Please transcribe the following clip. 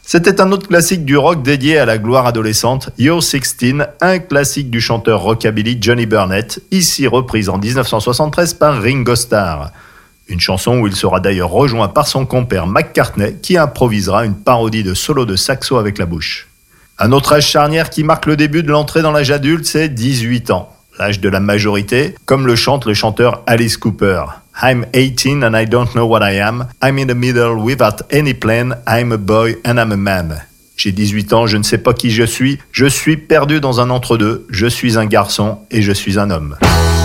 C'était un autre classique du rock dédié à la gloire adolescente, You're 16, un classique du chanteur rockabilly Johnny Burnett, ici reprise en 1973 par Ringo Starr. Une chanson où il sera d'ailleurs rejoint par son compère McCartney qui improvisera une parodie de solo de saxo avec la bouche. Un autre âge charnière qui marque le début de l'entrée dans l'âge adulte, c'est 18 ans, l'âge de la majorité, comme le chante le chanteur Alice Cooper. I'm 18 and I don't know what I am. I'm in the middle without any plan. I'm a boy and I'm a man. J'ai 18 ans, je ne sais pas qui je suis perdu dans un entre-deux, je suis un garçon et je suis un homme.